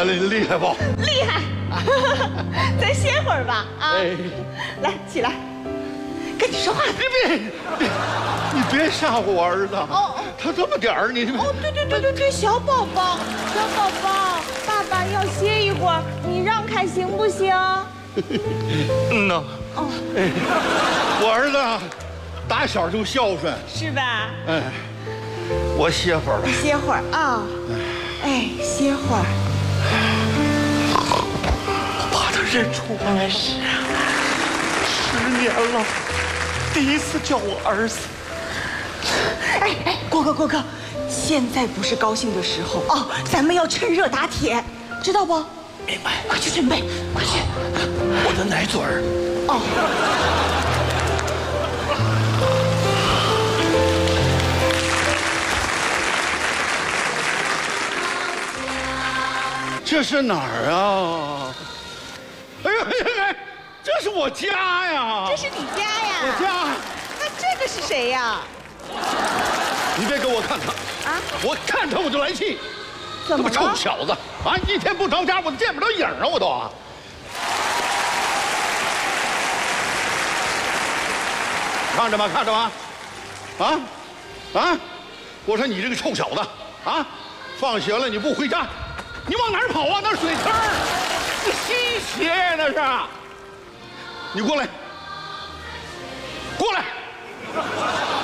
厉害不？ 厉害！再歇会儿吧，啊！来，起来，跟你说话。 你别吓唬我儿子。哦，他这么点儿，你哦，对，小宝宝，爸爸要歇一会儿，你让开行不行？ 嗯呐。哦，我儿子打小就孝顺， 是吧？ 哎，我歇会儿吧。 歇会儿啊。哎，歇会儿。 我怕他认出我来。是啊，10年了，第一次叫我儿子。 哎，国哥，现在不是高兴的时候哦，咱们要趁热打铁，知道不？ 明白。 快去准备，快去。 我的奶嘴儿。 哦。 这是哪儿啊？哎，这是我家呀！ 这是你家呀？ 我家。 那这个是谁呀？ 你别给我看他啊！我看他我就来气。 怎么了？ 臭小子啊！一天不着家，我见不着影啊！我都。看着吗？啊！我说你这个臭小子啊！放学了你不回家，你往哪儿跑啊？那水坑，那西斜那是。你过来。